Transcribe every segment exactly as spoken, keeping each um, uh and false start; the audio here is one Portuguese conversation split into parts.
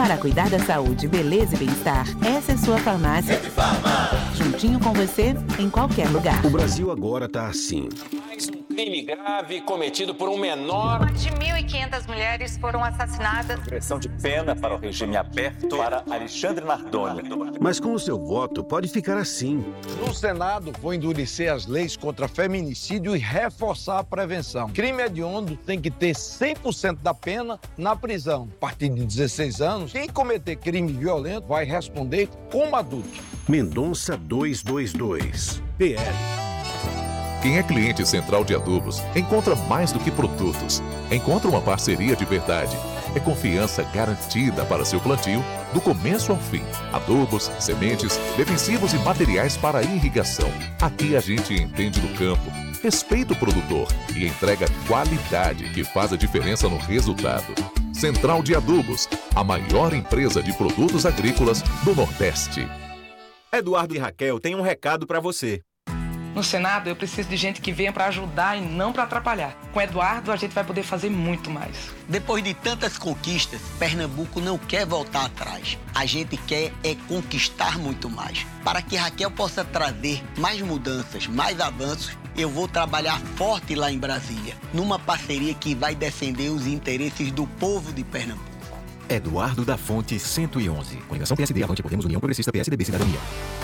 Para cuidar da saúde, beleza e bem-estar, essa é sua farmácia. Juntinho com você, em qualquer lugar. O Brasil agora tá assim. Mais um crime grave cometido por um menor. Mais de mil e quinhentas mulheres foram assassinadas. Pressão de pena para o regime aberto para Alexandre Nardoni. Mas com o seu voto, pode ficar assim. No Senado, vou endurecer as leis contra feminicídio e reforçar a prevenção. Crime hediondo tem que ter cem por cento da pena na prisão. A partir de dezesseis anos, quem cometer crime violento vai responder como adulto. Mendonça duzentos e vinte e dois, P L. Quem é cliente Central de Adubos encontra mais do que produtos. Encontra uma parceria de verdade. É confiança garantida para seu plantio, do começo ao fim. Adubos, sementes, defensivos e materiais para irrigação. Aqui a gente entende do campo, respeita o produtor e entrega qualidade que faz a diferença no resultado. Central de Adubos, a maior empresa de produtos agrícolas do Nordeste. Eduardo e Raquel têm um recado para você. No Senado, eu preciso de gente que venha para ajudar e não para atrapalhar. Com Eduardo, a gente vai poder fazer muito mais. Depois de tantas conquistas, Pernambuco não quer voltar atrás. A gente quer é conquistar muito mais. Para que Raquel possa trazer mais mudanças, mais avanços, eu vou trabalhar forte lá em Brasília, numa parceria que vai defender os interesses do povo de Pernambuco. Eduardo da Fonte, cento e onze. Coligação P S D, Avante, Podemos, União Progressista, P S D B, Cidadania.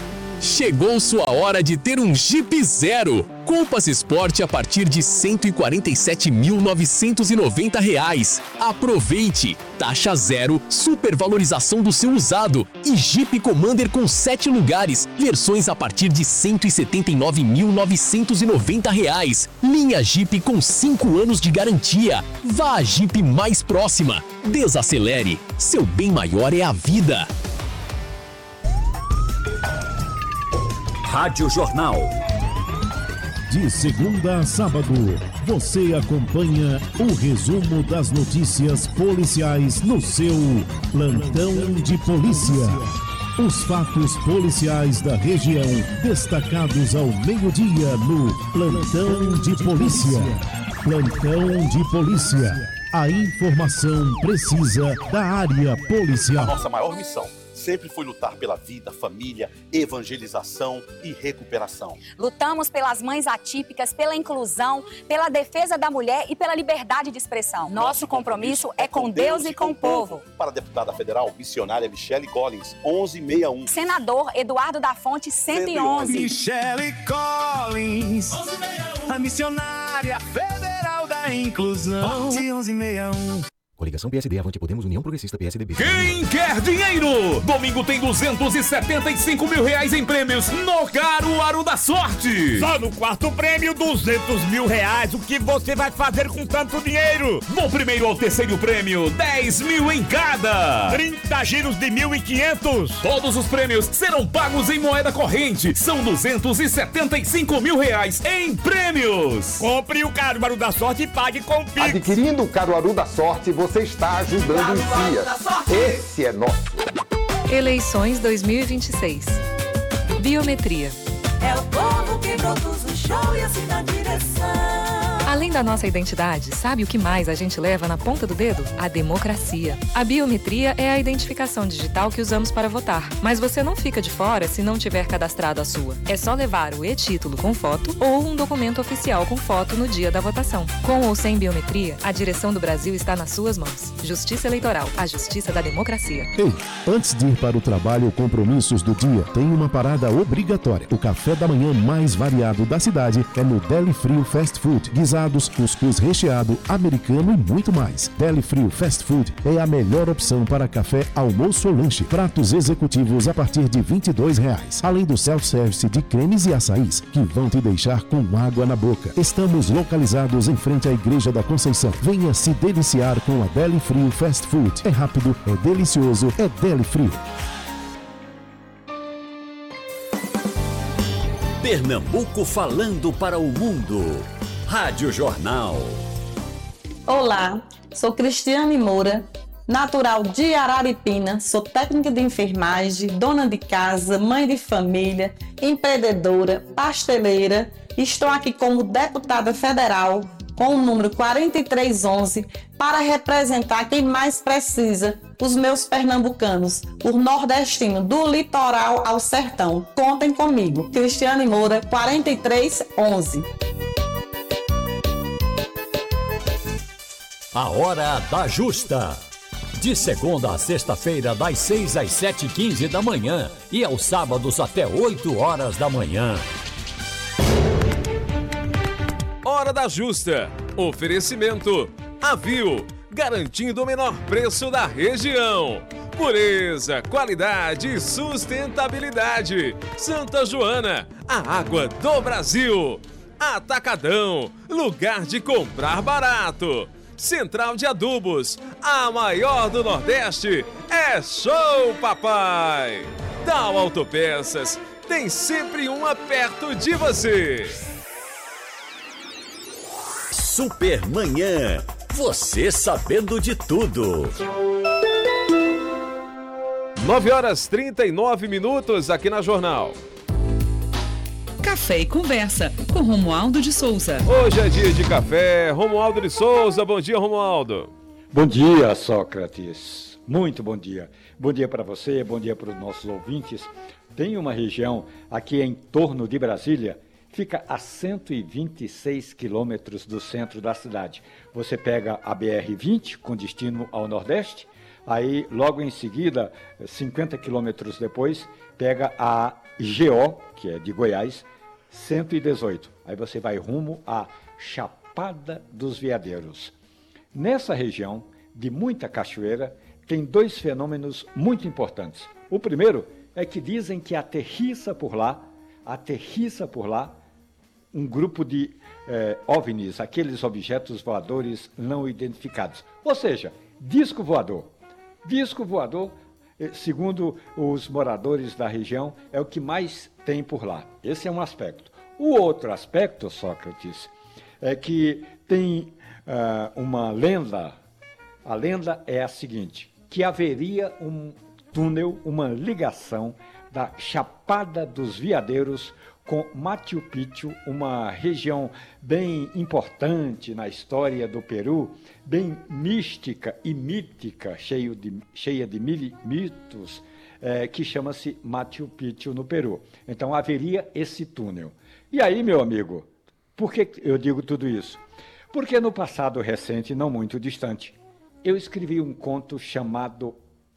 Chegou sua hora de ter um Jeep Zero. Compass Sport a partir de cento e quarenta e sete mil novecentos e noventa reais. Aproveite! Taxa zero, supervalorização do seu usado e Jeep Commander com sete lugares. Versões a partir de cento e setenta e nove mil novecentos e noventa reais. Linha Jeep com cinco anos de garantia. Vá à Jeep mais próxima. Desacelere. Seu bem maior é a vida. Rádio Jornal. De segunda a sábado, você acompanha o resumo das notícias policiais no seu Plantão de Polícia. Os fatos policiais da região, destacados ao meio-dia no Plantão de Polícia. Plantão de Polícia. A informação precisa da área policial. A nossa maior missão sempre foi lutar pela vida, família, evangelização e recuperação. Lutamos pelas mães atípicas, pela inclusão, pela defesa da mulher e pela liberdade de expressão. Nosso, Nosso compromisso, compromisso é com Deus, Deus e com o povo. povo. Para a deputada federal, missionária Michele Collins, onze sessenta e um. Senador Eduardo da Fonte, cento e onze. Michele Collins, onze sessenta e um. A missionária federal da inclusão, onze sessenta e um. Coligação P S D, Avante, Podemos, União Progressista, P S D B. Quem quer dinheiro? Domingo tem duzentos e setenta e cinco mil reais em prêmios no Caruaru da Sorte. Só no quarto prêmio, duzentos mil reais. O que você vai fazer com tanto dinheiro? Do primeiro ao terceiro prêmio, dez mil em cada. trinta giros de mil e quinhentos. Todos os prêmios serão pagos em moeda corrente. São duzentos e setenta e cinco mil reais em prêmios. Compre o Caruaru da Sorte e pague com o Pix. Adquirindo o Caruaru da Sorte, você Você está ajudando o Cias. Esse é nosso. Eleições dois mil e vinte e seis. Biometria. É o povo que produz o show e assim na direção. Além da nossa identidade, sabe o que mais a gente leva na ponta do dedo? A democracia. A biometria é a identificação digital que usamos para votar. Mas você não fica de fora se não tiver cadastrado a sua. É só levar o e-título com foto ou um documento oficial com foto no dia da votação. Com ou sem biometria, a direção do Brasil está nas suas mãos. Justiça Eleitoral, a justiça da democracia. Ei, antes de ir para o trabalho ou compromissos do dia, tem uma parada obrigatória. O café da manhã mais variado da cidade é no Deli Frio Fast Food. Guisados, cuscuz recheado, americano e muito mais. Deli Frio Fast Food é a melhor opção para café, almoço ou lanche. Pratos executivos a partir de vinte e dois reais. Além do self-service de cremes e açaís, que vão te deixar com água na boca. Estamos localizados em frente à Igreja da Conceição. Venha se deliciar com a Deli Frio Fast Food. É rápido, é delicioso, é Deli Frio. Pernambuco falando para o mundo. Rádio Jornal. Olá, sou Cristiane Moura, natural de Araripina, sou técnica de enfermagem, dona de casa, mãe de família, empreendedora, pasteleira. Estou aqui como deputada federal com o número quatro três um um para representar quem mais precisa, os meus pernambucanos, o nordestino do litoral ao sertão. Contem comigo. Cristiane Moura, quatro três um um. A Hora da Justa. De segunda a sexta-feira, das seis às sete e quinze da manhã e aos sábados até oito horas da manhã. Hora da Justa. Oferecimento Avil, garantindo o menor preço da região. Pureza, qualidade e sustentabilidade. Santa Joana, a água do Brasil. Atacadão, lugar de comprar barato. Central de Adubos, a maior do Nordeste, é Show Papai! Tal Autopeças, tem sempre uma perto de você. Supermanhã, você sabendo de tudo. nove horas e trinta e nove minutos aqui na Jornal. Café e Conversa, com Romualdo de Souza. Hoje é dia de café. Romualdo de Souza, bom dia, Romualdo. Bom dia, Sócrates. Muito bom dia. Bom dia para você, bom dia para os nossos ouvintes. Tem uma região aqui em torno de Brasília, fica a cento e vinte e seis quilômetros do centro da cidade. Você pega a B R vinte com destino ao Nordeste, aí logo em seguida, cinquenta quilômetros depois, pega a G O, que é de Goiás, cento e dezoito. Aí você vai rumo à Chapada dos Veadeiros. Nessa região de muita cachoeira, tem dois fenômenos muito importantes. O primeiro é que dizem que aterrissa por lá, aterrissa por lá um grupo de eh, OVNIs, aqueles objetos voadores não identificados. Ou seja, disco voador. Disco voador, segundo os moradores da região, é o que mais tem por lá. Esse é um aspecto. O outro aspecto, Sócrates, é que tem uh, uma lenda. A lenda é a seguinte, que haveria um túnel, uma ligação da Chapada dos Veadeiros com Machu Picchu, uma região bem importante na história do Peru, bem mística e mítica, cheio de, cheia de mitos, é, que chama-se Machu Picchu no Peru. Então haveria esse túnel. E aí, meu amigo, por que eu digo tudo isso? Porque no passado recente, não muito distante, eu escrevi um conto chamado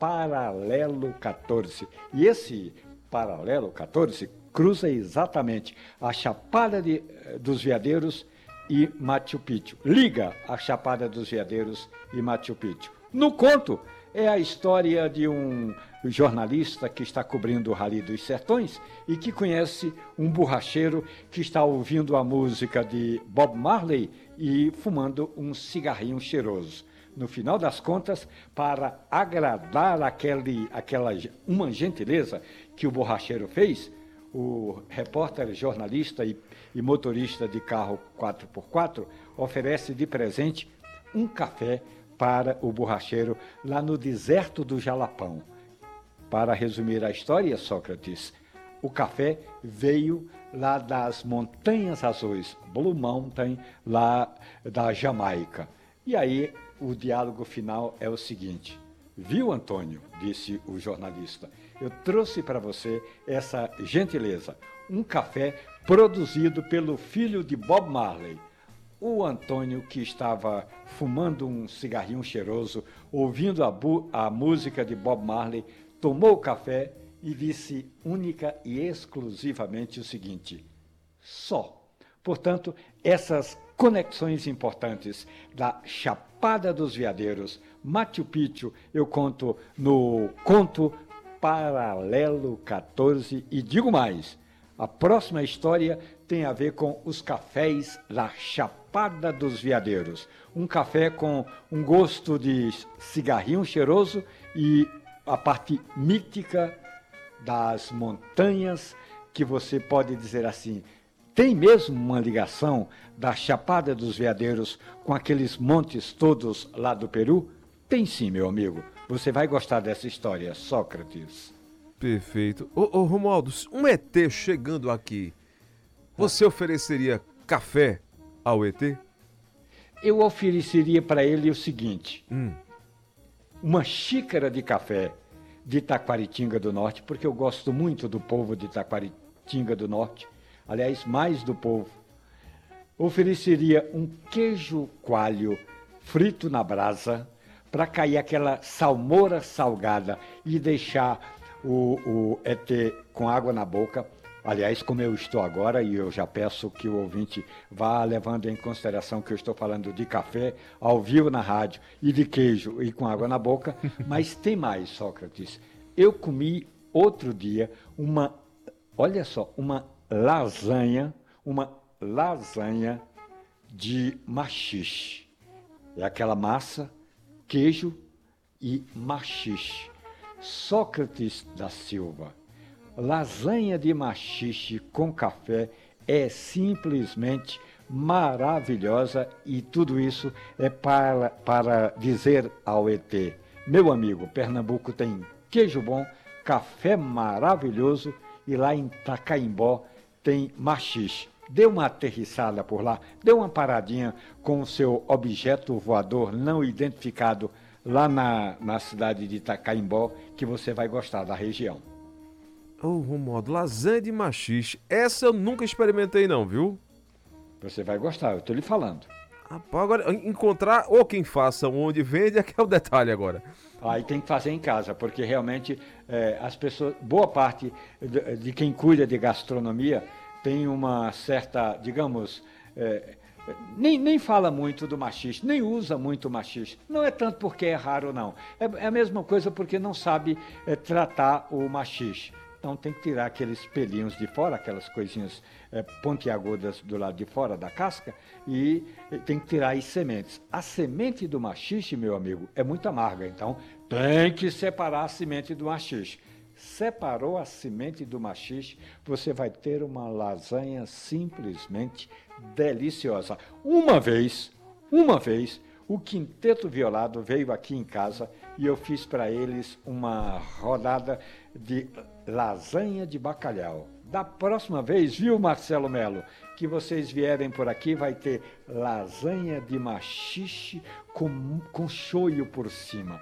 Paralelo quatorze. E esse Paralelo quatorze cruza exatamente a Chapada de, dos Veadeiros e Machu Picchu. Liga a Chapada dos Veadeiros e Machu Picchu. No conto, é a história de um jornalista que está cobrindo o Rally dos Sertões e que conhece um borracheiro que está ouvindo a música de Bob Marley e fumando um cigarrinho cheiroso. No final das contas, para agradar aquele, aquela uma gentileza que o borracheiro fez, o repórter, jornalista e, e motorista de carro quatro por quatro oferece de presente um café para o borracheiro lá no deserto do Jalapão. Para resumir a história, Sócrates, o café veio lá das Montanhas Azuis, Blue Mountain, lá da Jamaica. E aí o diálogo final é o seguinte: viu, Antônio, disse o jornalista, eu trouxe para você essa gentileza, um café produzido pelo filho de Bob Marley. O Antônio, que estava fumando um cigarrinho cheiroso, ouvindo a, bu- a música de Bob Marley, tomou o café e disse única e exclusivamente o seguinte: só. Portanto, essas conexões importantes da Chapada dos Veadeiros, Machu Picchu, eu conto no conto Paralelo quatorze e digo mais, a próxima história tem a ver com os cafés da Chapada dos Veadeiros. Um café com um gosto de cigarrinho cheiroso e a parte mítica das montanhas, que você pode dizer assim, tem mesmo uma ligação da Chapada dos Veadeiros com aqueles montes todos lá do Peru? Tem sim, meu amigo. Você vai gostar dessa história, Sócrates. Perfeito. Ô, ô Romualdo, um E T chegando aqui, você ofereceria café ao E T? eu ofereceria para ele o seguinte, hum. uma xícara de café de Taquaritinga do Norte, porque eu gosto muito do povo de Taquaritinga do Norte, aliás, mais do povo. Ofereceria um queijo coalho frito na brasa, para cair aquela salmoura salgada e deixar o, o E T com água na boca. Aliás, como eu estou agora, e eu já peço que o ouvinte vá levando em consideração que eu estou falando de café ao vivo na rádio e de queijo e com água na boca, mas tem mais, Sócrates. Eu comi outro dia uma, olha só, uma lasanha, uma lasanha de maxixe. É aquela massa, queijo e maxixe. Sócrates da Silva, lasanha de maxixe com café é simplesmente maravilhosa e tudo isso é para, para dizer ao E T, meu amigo, Pernambuco tem queijo bom, café maravilhoso e lá em Tacaimbó tem maxixe. Dê uma aterrissada por lá, dê uma paradinha com o seu objeto voador não identificado lá na, na cidade de Tacaimbó, que você vai gostar da região. Ô, oh, Romualdo, lasanha de maxixe, essa eu nunca experimentei não, viu? Você vai gostar, eu tô lhe falando. Rapaz, agora, encontrar ou quem faça onde vende é que é o detalhe agora. Aí tem que fazer em casa, porque realmente é, as pessoas, boa parte de, de quem cuida de gastronomia tem uma certa, digamos, é, nem, nem fala muito do maxixe, nem usa muito o maxixe. Não é tanto porque é raro, não. É, é a mesma coisa porque não sabe é, tratar o maxixe. Então tem que tirar aqueles pelinhos de fora, aquelas coisinhas é, pontiagudas do lado de fora da casca e tem que tirar as sementes. A semente do maxixe, meu amigo, é muito amarga, então tem que separar a semente do maxixe. Separou a semente do maxixe, você vai ter uma lasanha simplesmente deliciosa. Uma vez, uma vez, o Quinteto Violado veio aqui em casa e eu fiz para eles uma rodada de lasanha de bacalhau. Da próxima vez, viu, Marcelo Melo, que vocês vierem por aqui, vai ter lasanha de maxixe com, com shoyu por cima.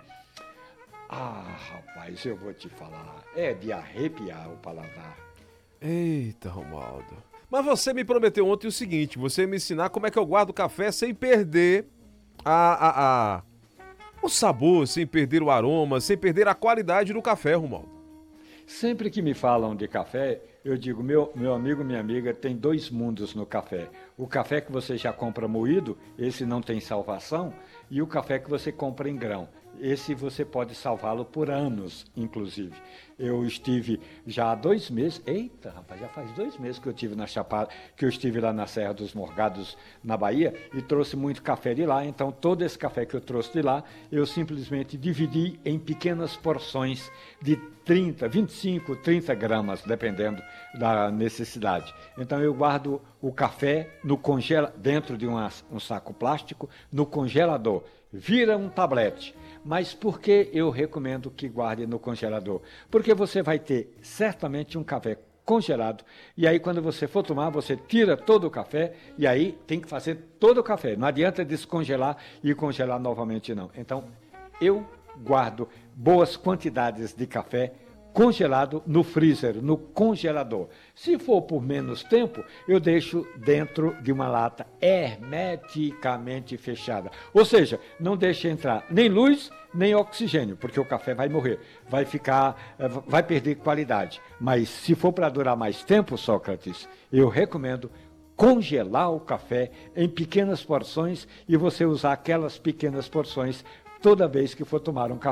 Ah, rapaz, eu vou te falar, é de arrepiar o paladar. Eita, Romualdo. Mas você me prometeu ontem o seguinte, você me ensinar como é que eu guardo o café sem perder a, a, a, o sabor, sem perder o aroma, sem perder a qualidade do café, Romualdo. Sempre que me falam de café, eu digo, meu, meu amigo, minha amiga, tem dois mundos no café. O café que você já compra moído, esse não tem salvação, e o café que você compra em grão. Esse você pode salvá-lo por anos, inclusive. Eu estive já há dois meses, eita, rapaz, já faz dois meses que eu estive na Chapada, que eu estive lá na Serra dos Morgados, na Bahia, e trouxe muito café de lá. Então, todo esse café que eu trouxe de lá, eu simplesmente dividi em pequenas porções de trinta, vinte e cinco, trinta gramas, dependendo da necessidade. Então, eu guardo o café no congela, dentro de uma, um saco plástico, no congelador. Vira um tablete. Mas por que eu recomendo que guarde no congelador? Porque você vai ter certamente um café congelado e aí quando você for tomar, você tira todo o café e aí tem que fazer todo o café. Não adianta descongelar e congelar novamente não. Então eu guardo boas quantidades de café congelado no freezer, no congelador. Se for por menos tempo, eu deixo dentro de uma lata hermeticamente fechada. Ou seja, não deixe entrar nem luz, nem oxigênio, porque o café vai morrer, vai ficar, vai perder qualidade. Mas se for para durar mais tempo, Sócrates, eu recomendo congelar o café em pequenas porções e você usar aquelas pequenas porções toda vez que for tomar um café.